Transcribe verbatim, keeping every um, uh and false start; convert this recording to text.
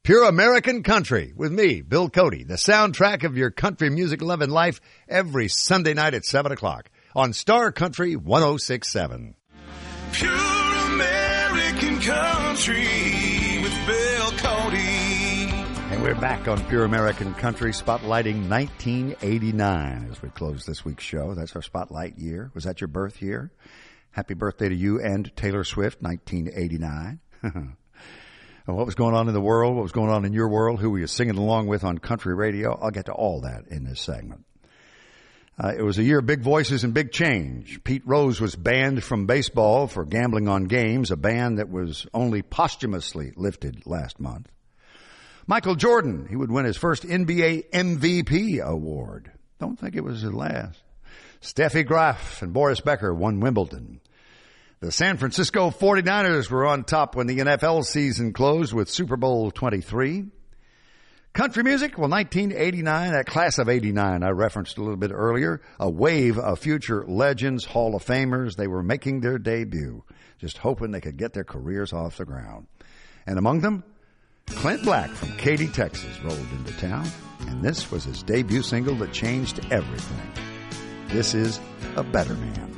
Pure American Country with me, Bill Cody, the soundtrack of your country music loving life every Sunday night at seven o'clock on Star Country one oh six point seven. Pure American Country with Bill Cody. And we're back on Pure American Country, spotlighting nineteen eighty-nine as we close this week's show. That's our spotlight year. Was that your birth year? Happy birthday to you and Taylor Swift, nineteen eighty-nine. And what was going on in the world, what was going on in your world, who were you singing along with on country radio? I'll get to all that in this segment. Uh, it was a year of big voices and big change. Pete Rose was banned from baseball for gambling on games, a ban that was only posthumously lifted last month. Michael Jordan, he would win his first N B A M V P award. Don't think it was his last. Steffi Graf and Boris Becker won Wimbledon. The San Francisco forty-niners were on top when the N F L season closed with Super Bowl twenty-three. Country music, well, nineteen eighty-nine, that class of eighty-nine I referenced a little bit earlier, a wave of future legends, Hall of Famers. They were making their debut, just hoping they could get their careers off the ground. And among them, Clint Black from Katy, Texas, rolled into town, and this was his debut single that changed everything. This is A Better Man.